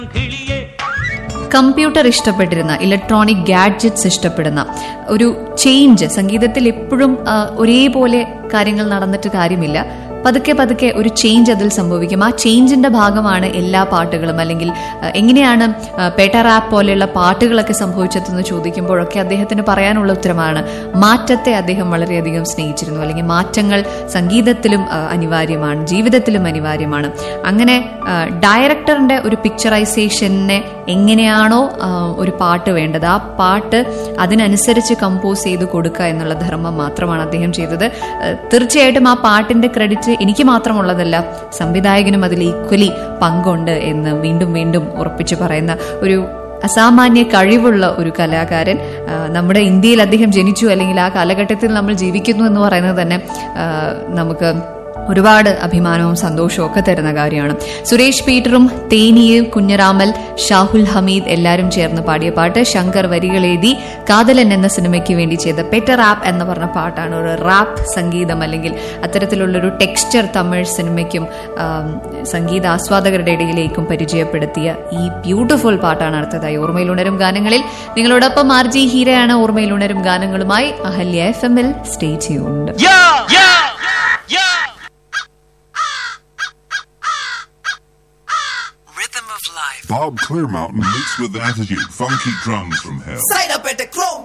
Computer ഇഷ്ടപ്പെട്ടിരുന്ന, electronic gadgets ഇഷ്ടപ്പെടുന്ന ഒരു change സംഗീതത്തിൽ എപ്പോഴും ഒരേപോലെ കാര്യങ്ങൾ നടന്നിട്ട് കാര്യമില്ല. പതുക്കെ പതുക്കെ ഒരു ചേഞ്ച് അതിൽ സംഭവിക്കും. ആ ചേഞ്ചിന്റെ ഭാഗമാണ് എല്ലാ പാട്ടുകളും. അല്ലെങ്കിൽ എങ്ങനെയാണ് പേട്ട റാപ്പ് പോലെയുള്ള പാട്ടുകളൊക്കെ സംഭവിച്ചതെന്ന് ചോദിക്കുമ്പോഴൊക്കെ അദ്ദേഹത്തിന് പറയാനുള്ള ഉത്തരമാണ് മാറ്റത്തെ അദ്ദേഹം വളരെയധികം സ്നേഹിച്ചിരുന്നു. അല്ലെങ്കിൽ മാറ്റങ്ങൾ സംഗീതത്തിലും അനിവാര്യമാണ്, ജീവിതത്തിലും അനിവാര്യമാണ്. അങ്ങനെ ഡയറക്ടറിന്റെ ഒരു പിക്ചറൈസേഷനെ എങ്ങനെയാണോ ഒരു പാട്ട് വേണ്ടത്, ആ പാട്ട് അതിനനുസരിച്ച് കമ്പോസ് ചെയ്ത് കൊടുക്കുക എന്നുള്ള ധർമ്മം മാത്രമാണ് അദ്ദേഹം ചെയ്തത്. തീർച്ചയായിട്ടും ആ പാട്ടിന്റെ ക്രെഡിറ്റ് എനിക്ക് മാത്രമുള്ളതല്ല, സംവിധായകനും അതിൽ ഈക്വലി പങ്കുണ്ട് എന്ന് വീണ്ടും വീണ്ടും ഉറപ്പിച്ചു പറയുന്ന ഒരു അസാമാന്യ കഴിവുള്ള ഒരു കലാകാരൻ. നമ്മുടെ ഇന്ത്യയിൽ അദ്ദേഹം ജനിച്ചു, അല്ലെങ്കിൽ ആ കാലഘട്ടത്തിൽ നമ്മൾ ജീവിക്കുന്നു എന്ന് പറയുന്നത് തന്നെ നമുക്ക് ഒരുപാട് അഭിമാനവും സന്തോഷവും ഒക്കെ തരുന്ന കാര്യമാണ്. സുരേഷ് പീറ്ററും തേനിയും കുഞ്ഞറാമൽ, ഷാഹുൽ ഹമീദ് എല്ലാവരും ചേർന്ന് പാടിയ പാട്ട്. ശങ്കർ വരികൾ എഴുതി കാതലൻ എന്ന സിനിമയ്ക്ക് വേണ്ടി ചെയ്ത പെറ്റ റാപ്പ് എന്ന് പറഞ്ഞ പാട്ടാണ്. ഒരു റാപ്പ് സംഗീതം അല്ലെങ്കിൽ അത്തരത്തിലുള്ളൊരു ടെക്സ്ചർ തമിഴ് സിനിമയ്ക്കും സംഗീത ആസ്വാദകരുടെ ഇടയിലേക്കും പരിചയപ്പെടുത്തിയ ഈ ബ്യൂട്ടിഫുൾ പാട്ടാണ് അടുത്തതായി ഓർമ്മയിലുണരും ഗാനങ്ങളിൽ. നിങ്ങളോടൊപ്പം RJ ഹീരയാണ്. ഓർമ്മയിലുണരും ഗാനങ്ങളുമായി Ahalya FM-ൽ stay tuned. Bob Clearmountain mixed with attitude, funky drums from hell. Sight up at the Chrome